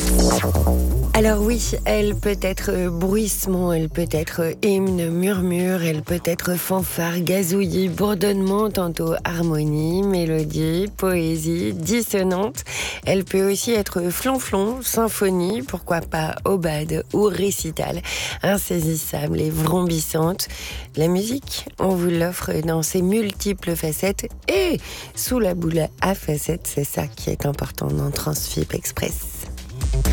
Alors oui, elle peut être bruissement, elle peut être hymne, murmure, elle peut être fanfare, gazouillis, bourdonnement, tantôt harmonie, mélodie, poésie, dissonante. Elle peut aussi être flonflon, symphonie, pourquoi pas aubade ou récital, insaisissable et vrombissante. La musique, on vous l'offre dans ses multiples facettes et sous la boule à facettes, c'est ça qui est important dans Transfip Express.